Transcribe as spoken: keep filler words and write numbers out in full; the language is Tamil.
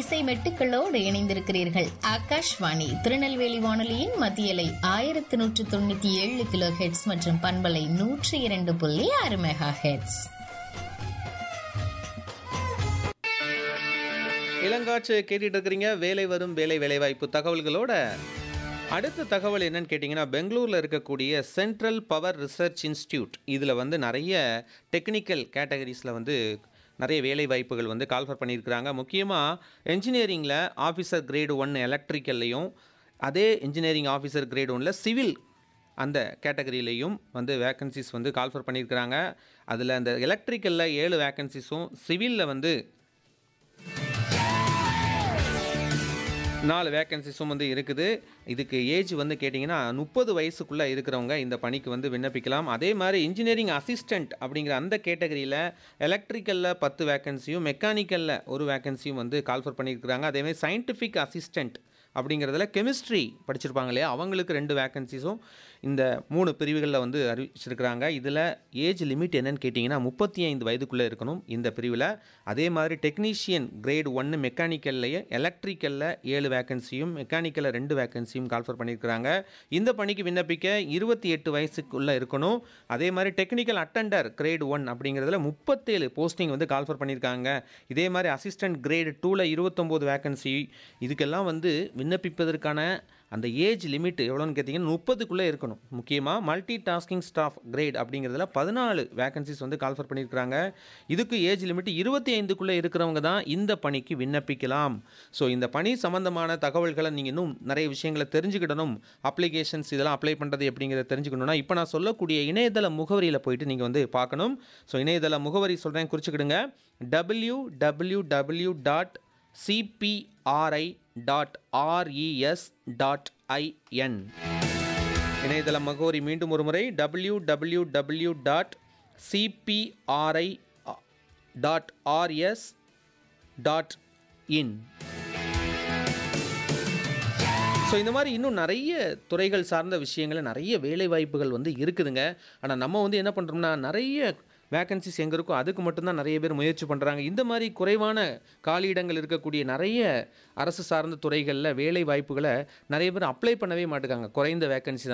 இசை மெட்டுக்களோடு இணைந்திருக்கிறீர்கள். ஆகாஷ்வாணி திருநெல்வேலி வானொலியின் மத்தியலை ஆயிரத்தி நூற்று தொண்ணூத்தி ஏழு கிலோ ஹெட்ஸ் மற்றும் பண்பலை நூற்றி இரண்டு புள்ளி ஆறு மெகா ஹெட்ஸ். இளங்காற்று கேட்டுட்டு இருக்கிறீங்க. வேலை வரும் வேலை வேலைவாய்ப்பு தகவல்களோட அடுத்த தகவல் என்னன்னு கேட்டிங்கன்னா, பெங்களூரில் இருக்கக்கூடிய சென்ட்ரல் பவர் ரிசர்ச் இன்ஸ்டியூட் இதில் வந்து நிறைய டெக்னிக்கல் கேட்டகரிஸில் வந்து நிறைய வேலை வாய்ப்புகள் வந்து கால்ஃபர் பண்ணியிருக்கிறாங்க. முக்கியமாக என்ஜினியரிங்கில் ஆஃபீஸர் கிரேடு ஒன் எலக்ட்ரிக்கல்லையும், அதே இன்ஜினியரிங் ஆஃபீஸர் கிரேடு ஒன்னில் சிவில் அந்த கேட்டகரியிலையும் வந்து வேக்கன்சிஸ் வந்து கால்ஃபர் பண்ணியிருக்கிறாங்க. அதில் அந்த எலக்ட்ரிக்கலில் ஏழு வேக்கன்சிஸும், சிவிலில் வந்து நாலு வேக்கன்சிஸும் வந்து இருக்குது. இதுக்கு ஏஜ் வந்து கேட்டிங்கன்னா முப்பது வயசுக்குள்ளே இருக்கிறவங்க இந்த பணிக்கு வந்து விண்ணப்பிக்கலாம். அதே மாதிரி இன்ஜினியரிங் அசிஸ்டண்ட் அப்படிங்கிற அந்த கேட்டகரியில் எலக்ட்ரிக்கலில் பத்து வேக்கன்சியும், மெக்கானிக்கலில் ஒரு வேக்கன்சியும் வந்து கால்ஃபர் பண்ணியிருக்கிறாங்க. அதேமாதிரி சயின்டிஃபிக் அசிஸ்டண்ட் அப்படிங்கிறதுல கெமிஸ்ட்ரி படிச்சிருப்பாங்க இல்லையா, அவங்களுக்கு ரெண்டு வேக்கன்சிஸும் இந்த மூணு பிரிவுகளில் வந்து அறிவிச்சிருக்கிறாங்க. இதில் ஏஜ் லிமிட் என்னன்னு கேட்டிங்கன்னா முப்பத்தி ஐந்து வயதுக்குள்ளே இருக்கணும் இந்த பிரிவில். அதே மாதிரி டெக்னீஷியன் கிரேட் ஒன்று மெக்கானிக்கல்லையே எலக்ட்ரிக்கலில் ஏழு வேக்கன்சியும், மெக்கானிக்கலில் ரெண்டு வேக்கன்சியும் கால்ஃபர் பண்ணியிருக்கிறாங்க. இந்த பணிக்கு விண்ணப்பிக்க இருபத்தி எட்டு வயசுக்குள்ளே இருக்கணும். அதே மாதிரி டெக்னிக்கல் அட்டண்டர் கிரேட் ஒன் அப்படிங்கிறதுல முப்பத்தேழு போஸ்டிங் வந்து கால்ஃபர் பண்ணியிருக்காங்க. இதே மாதிரி அசிஸ்டன்ட் கிரேடு டூவில் இருபத்தொம்போது வேக்கன்சி. இதுக்கெல்லாம் வந்து விண்ணப்பிப்பதற்கான அந்த ஏஜ் லிமிட் எவ்வளோன்னு கேட்டிங்கன்னா முப்பதுக்குள்ளே இருக்கணும். முக்கியமாக மல்டி டாஸ்கிங் ஸ்டாஃப் கிரேட் அப்படிங்கிறதுல பதினாலு வேக்கன்சிஸ் வந்து கால்ஃபர் பண்ணியிருக்கிறாங்க. இதுக்கு ஏஜ் லிமிட் இருபத்தி ஐந்துக்குள்ளே இருக்கிறவங்க தான் இந்த பணிக்கு விண்ணப்பிக்கலாம். ஸோ இந்த பணி சம்மந்தமான தகவல்களை நீங்கள் இன்னும் நிறைய விஷயங்களை தெரிஞ்சுக்கிடணும், அப்ளிகேஷன்ஸ் இதெல்லாம் அப்ளை பண்ணுறது எப்படிங்கிறத தெரிஞ்சுக்கணும்னா இப்போ நான் சொல்லக்கூடிய இணையதள முகவரியில் போயிட்டு நீங்கள் வந்து பார்க்கணும். ஸோ இணையதள முகவரி சொல்கிறேன், குறிச்சிக்கிடுங்க. W W W dot CPRI dot RES dot IN. இணையதள முகவரி மீண்டும் ஒரு முறை, W W W dot CPRI dot RS dot in. So இந்த மாதிரி இன்னும் நிறைய துறைகள் சார்ந்த விஷயங்கள், நிறைய வேலை வாய்ப்புகள் வந்து இருக்குதுங்க. ஆனால் நம்ம வந்து என்ன பண்ணுறோம்னா, நிறைய வேக்கன்சிஸ் எங்கே இருக்கோ அதுக்கு மட்டும்தான் நிறைய பேர் முயற்சி பண்ணுறாங்க. இந்த மாதிரி குறைவான காலியிடங்கள் இருக்கக்கூடிய நிறைய அரசு சார்ந்த துறைகளில் வேலை வாய்ப்புகளை நிறைய பேர் அப்ளை பண்ணவே மாட்டேங்காங்க. குறைந்த வேக்கன்சி தான்